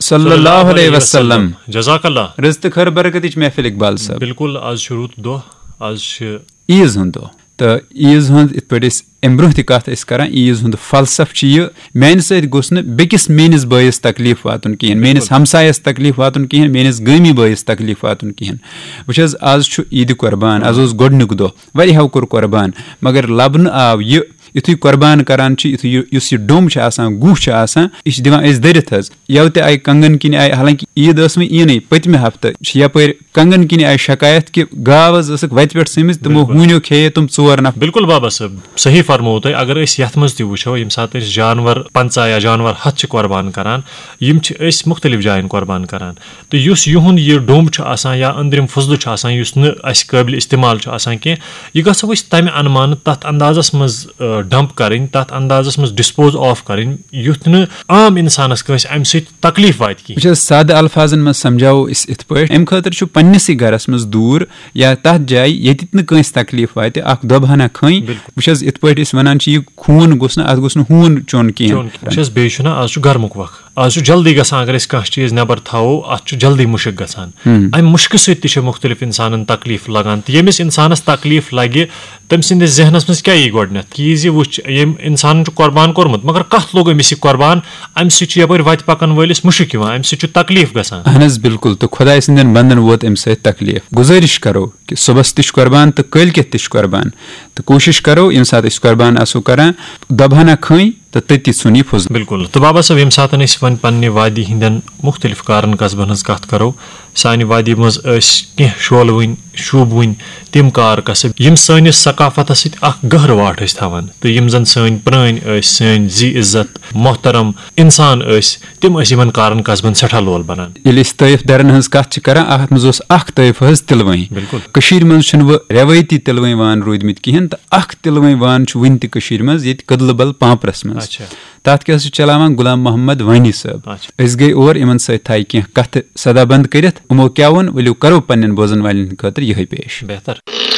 صلی اللہ علیہ وسلم. جزاک اللہ. رزق خیر برکتچ محفل اقبال صاحب. بالکل آز چھُ رُت دۄہ آز چھِ عیز ہُنٛد دۄہ تہٕ عیز ہُنٛد یِتھ پٲٹھۍ أسۍ اَمہِ برونٛہہ تہِ کَتھ ٲسۍ کَران عیز ہُنٛد فلسفہٕ چھُ یہِ میٛانہِ سۭتۍ گوٚژھ نہٕ بیٚکِس میٛٲنِس بٲیِس تکلیٖف واتُن کِہیٖنۍ میٛٲنِس ہمسایَس تکلیٖف واتُن کِہیٖنۍ میٛٲنِس گٲمی بٲیِس تکلیٖف واتُن کِہیٖنۍ. وٕچھ حظ آز چھُ عیٖدِ قۄربان آز اوس گۄڈنیُک دۄہ واریاہو کوٚر قۄربان مگر لَبنہٕ آو یہِ یُتھُے قۄربان کَران چھِ یُتھُے یُس یہِ ڈوٚم چھُ آسان گُہہ چھُ آسان یہِ چھِ دِوان أسۍ دٔرِتھ حظ یَوٕ تہِ آیہِ کنگن کِنۍ آیہِ حالانکہِ عیٖد ٲس وۄنۍ یِنٕے پٔتمہِ ہفتہٕ چھِ یَپٲرۍ کنگن کِنۍ آیہِ شکایت کہِ گاو حظ ٲسٕکھ وَتہِ پٮ۪ٹھ سٔمٕژ تِمو ہوٗنیو کھیٚیے تِم 4 نفر. بالکل بابا صٲب صحیح فرموو تۄہہِ اگر أسۍ یَتھ منٛز تہِ وٕچھو ییٚمہِ ساتہٕ أسۍ جانور 50 یا جانور 100 چھِ قۄربان کران یِم چھِ أسۍ مُختٔلِف جایَن قۄربان کران تہٕ یُس یِہُنٛد یہِ ڈوٚمب چھُ آسان یا أنٛدرِم فضلہٕ چھُ آسان یُس نہٕ اَسہِ قٲبلِ استعمال چھُ آسان کینٛہہ یہِ گژھو أسۍ تَمہِ اَنمانہٕ تَتھ اندازَس منٛز ڈمپ کَرٕنۍ تَتھ اندازَس منٛز ڈِسپوز آف کَرٕنۍ یُتھ نہٕ عام اِنسانَس کٲنٛسہِ اَمہِ سۭتۍ تکلیٖف واتہِ کینٛہہ. وٕچھ حظ سادٕ الفاظن منٛز سمجھاوو أسۍ یِتھ پٲٹھۍ اَمہِ خٲطرٕ چھُ پنٛنِسٕے گرس منٛز دوٗر یا تَتھ جایہِ ییٚتٮ۪تھ نہٕ کٲنٛسہِ تکلیٖف واتہِ اکھ دۄبہٕ ہنا کھٔنۍ. وٕچھ حظ یِتھ پٲٹھۍ أسۍ وَنان چھِ یہِ خوٗن گوٚژھ نہٕ اَتھ گوٚژھ نہٕ ہوٗن چیوٚن کِہیٖنۍ. وٕچھ حظ بیٚیہِ چھُنہ آز چھُ گرمُک وق آز چھُ جلدی گژھان اگر أسۍ کانٛہہ چیٖز نٮ۪بر تھاوو اَتھ چھُ جلدی مُشک گژھان اَمہِ مُشکہٕ سۭتۍ تہِ چھِ مُختٔلِف اِنسانن تکلیٖف لگان تہٕ ییٚمِس اِنسانس تکلیٖف لگہِ تٔمۍ سٕنٛدِس ذہنس منٛز کیاہ یی گۄڈٕنیتھ یہِ زِ وٕچھ ییٚمۍ اِنسانن چھُ قۄربان کوٚرمُت مگر کتھ لوٚگ أمِس یہِ قۄربان اَمہِ سۭتۍ چھُ یپٲرۍ وتہِ پکان وٲلِس مُشک یِوان اَمہِ سۭتۍ چھُ تکلیٖف گژھان. اہن حظ بالکل تہٕ خۄداے سٕنٛدٮ۪ن بنٛدن ووت اَمہِ سۭتۍ تکلیٖف گُزٲرِش کرو کہِ صُبحس تہِ چھُ قۄربان تہٕ کٲلکٮ۪تھ تہِ چھُ قۄربان تہٕ کوٗشِش کرو ییٚمہِ ساتہٕ أسۍ قۄربان آسو کران دۄبہٕ ہنا کھٔنۍ تہٕ تٔتی ژھُن یہِ فضل. بالکل تہٕ بابا صٲب ییٚمہِ ساتہٕ أسۍ وۄنۍ پننہِ وادی ہٕنٛدٮ۪ن مُختٔلِف کارن قصبن ہٕنٛز کتھ کرو سانہِ وادی منٛز ٲسۍ کینٛہہ شولوٕنۍ شوٗبوٕنۍ تِم کار قصب یِم سٲنِس ثقافتس سۭتۍ اکھ گہرٕ واٹھ ٲسۍ تھاوان تہٕ یِم زن سٲنۍ پرٲنۍ ٲسۍ سٲنۍ زی عزت محترم اِنسان ٲسۍ تِم ٲسۍ یِمن کارن قصبن سٮ۪ٹھاہ لول بنان. ییٚلہِ أسۍ طٲیف درن ہٕنٛز کتھ چھِ کران اتھ منٛز اوس اکھ طٲیف حظ تِلوٕنۍ. بالکل کٔشیٖر منٛز چھُنہٕ وۄنۍ رٮ۪وٲیتی تِلوٕنۍ وان روٗدمٕتۍ کِہینۍ تہٕ اکھ تِلوٕنۍ وان چھُ وُنہِ تہِ کٔشیٖر منٛز ییٚتہِ کٔدلہٕ بل پامپرس منٛز تتھ کیٛاہ چھُ چلاوان غلام محمد وانی صٲب. أسۍ گٔے اور یِمن سۭتۍ تھایہِ کینٛہہ کتھٕ سدا بنٛد کٔرِتھ یِمو کیٛاہ ووٚن ؤلِو کرو پننٮ۪ن بوزن والٮ۪ن ہٕنٛدِ خٲطرٕ یِہے پیش. بہتر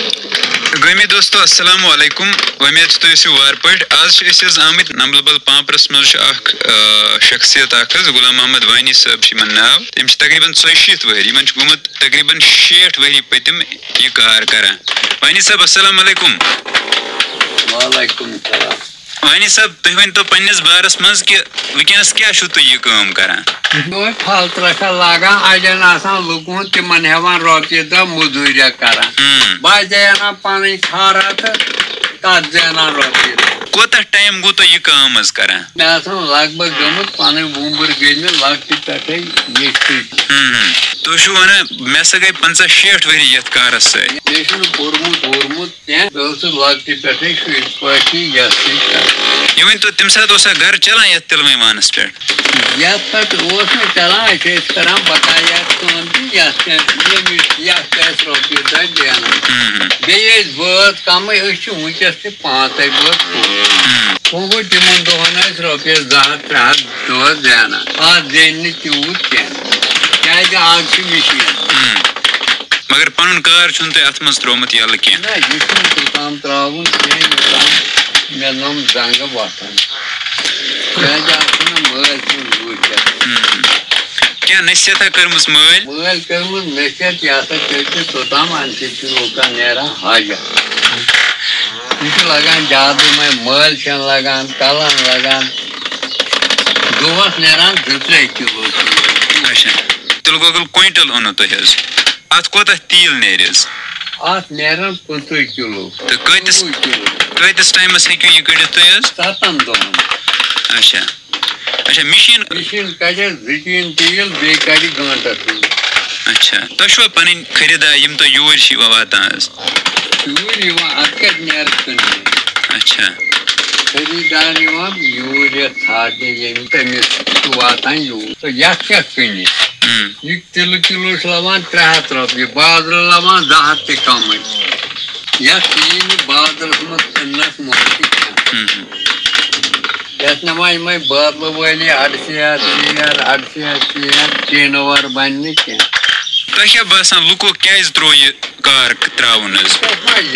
گٲمی دوستو السلام علیکم اُمید چھِ تُہۍ ٲسِو وارٕ پٲٹھۍ آز چھِ أسۍ حظ آمٕتۍ نمبلہٕ بل پامپرس منٛز چھُ اکھ شخصیت اکھ حظ غلام محمد وانی صٲب چھُ یِمن ناو تٔمِس چھِ تقریٖبن 46 ؤری یِمن چھُ گوٚمُت تقریٖبن 60 ؤری پٔتِم یہِ کار کران. وانی صٲب السلام علیکم. وعلیکم السلام. وانی صٲب تُہۍ ؤنۍتو پننِس بارس منٛز کہِ وٕنکیٚنس کیٛاہ چھُو تُہۍ یہِ کٲم کران؟ پھل ترٛکھا لاگان اَجٮ۪ن آسان لُکوُن تِمن ہٮ۪وان رۄپیہِ دہ موٚزوٗریا کران بہٕ زینان پنٕنۍ کھارا تہٕ تتھ زینان رۄپیہِ دہ. کوتاہ ٹایم گوٚو تۄہہِ یہِ کٲم حظ کران؟ مےٚ آسان لگ بگ گٔمٕژ پنٕنۍ وُمبٕر گٔے مےٚ لۄکٹہِ پٮ۪ٹھے ییٚتھی. تُہۍ چھِو ونان مےٚ ہسا گٔے 50-60 ؤری یتھ کارس سۭتۍ. مےٚ چھُنہٕ پوٚرمُت ووٚرمُت کینٛہہ بہٕ اوسُس لۄکٹہِ پٮ۪ٹھے شُرۍ پٲٹھی یَسٕے کران. یہِ ؤنۍتو تمہِ ساتہٕ اوسا گرٕ چلان یتھ تِلوٕنۍ وانس پٮ۪ٹھ؟ یتھ پٮ۪ٹھ اوس نہٕ چلان أسۍ ٲسۍ کران بقایا کٲم تہِ یتھ یتھ ٲسۍ رۄپیہِ دہ زینان. بیٚیہِ ٲسۍ بٲژ کمٕے أسۍ چھِ وٕنکیٚس تہِ 5 بٲژ وۄنۍ تِمن دۄہن ٲسۍ رۄپیس 200-300 دۄہ زینان آز زینہِ نہٕ تیوٗت کینٛہہ کیازِ آز چھِ مِشیٖن. مگر پنُن کار چھُنہٕ تۄہہِ اتھ منٛز تروومُت یلہٕ کینٛہہ؟ نہ یہِ چھُنہٕ توٚتام تراوُن کینٛہہ یوٚتام مےٚ نوٚم زنٛگہٕ وۄتھان کیازِ اتھ چھُنہٕ مٲلۍ سُنٛد روٗچتھ. کیٛاہ نصیحتہ کٔرمٕژ مٲلۍ کٔرمٕژ نصیحت یہِ ہسا کٔرِو توٚتام امہِ سۭتۍ چھُ لُکن نیران حاجت. یہِ چھُ لگان زیادٕ وۄنۍ مٲلۍ چھنہٕ لگان کلن لگان دۄہس نیران 2-3 کِلوٗ. اچھا تِلہٕ گۄگُل کوینٹل اوٚنوٕ تۄہہِ حظ اتھ کوتاہ تیٖل نیرِ حظ؟ اتھ نیران 50 کِلوٗ. تہٕ کۭتِس ٹایمس ہیٚکِو یہِ کٔڑِتھ تُہۍ حظ؟ 7 دۄہن. اچھا اچھا مِشیٖن کڑِ 2 ٹیٖن تیٖل بیٚیہِ کڑِ گٲنٛٹس منٛز. اچھا تۄہہِ چھُوا پنٕنۍ خریٖدار یِم تۄہہِ یور چھِ یِوان واتان حظ؟ یوٗرۍ یِوان اتھ کتہِ نیرِ کٕننہِ. اچھا خریٖدار یِوان یوٗرۍ ژھانڈنہِ ییٚمہِ تٔمِس چھُ واتان یوٗر تہٕ یتھ کیٛاہ کٕنہِ. یہِ تِلہٕ کِلوٗ چھُ لوان 300 رۄپیہِ بازرٕ لوان 200 تہِ کمٕے یتھ پیٚیہِ نہٕ بازرس منٛز کٕننس موقعہٕ کینٛہہ. یتھ نِوان یِمے بٲتلہٕ وٲلی 800 ٹیٖنہٕ وار بنہِ نہٕ کینٛہہ. تۄہہِ کیٛاہ باسان لُکو کیٛازِ تروو یہِ کار تراوُن حظ؟